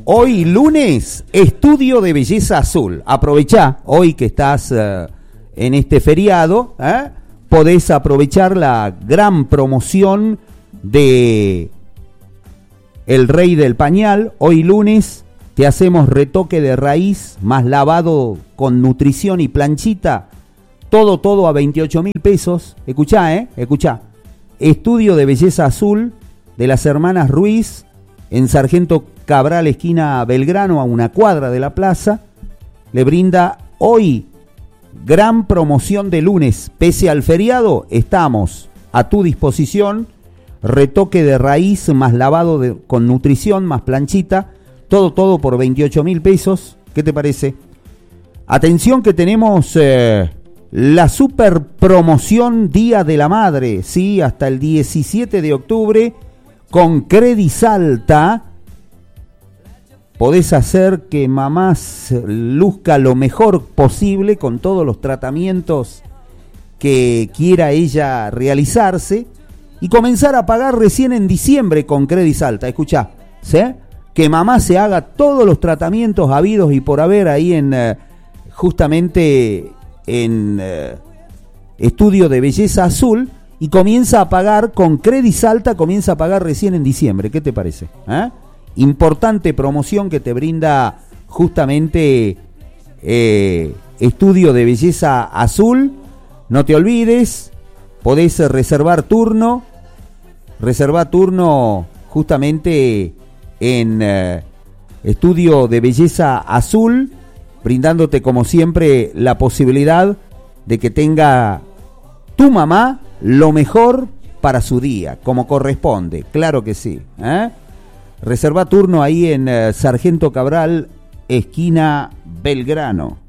Hoy lunes, estudio de belleza azul. Aprovechá, hoy que estás en este feriado, podés aprovechar la gran promoción de El Rey del Pañal. Hoy lunes te hacemos retoque de raíz, más lavado con nutrición y planchita. Todo a 28.000 pesos. Escuchá. Estudio de belleza azul de las hermanas Ruiz, en Sargento Cabral, esquina Belgrano, a una cuadra de la plaza. Le brinda hoy gran promoción de lunes. Pese al feriado, estamos a tu disposición. Retoque de raíz, más lavado con nutrición, más planchita. Todo por 28.000 pesos. ¿Qué te parece? Atención que tenemos la super promoción Día de la Madre. Sí, hasta el 17 de octubre. Con Credisalta podés hacer que mamá luzca lo mejor posible con todos los tratamientos que quiera ella realizarse y comenzar a pagar recién en diciembre con Credisalta. Escuchá, ¿sí? Que mamá se haga todos los tratamientos habidos y por haber ahí en justamente en estudio de belleza azul. Y comienza a pagar con Credisalta, comienza a pagar recién en diciembre. ¿Qué te parece? Importante promoción que te brinda justamente estudio de belleza azul. No te olvides, podés reservar turno justamente en estudio de belleza azul, brindándote como siempre la posibilidad de que tenga tu mamá lo mejor para su día, como corresponde, claro que sí. Reserva turno ahí en Sargento Cabral, esquina Belgrano.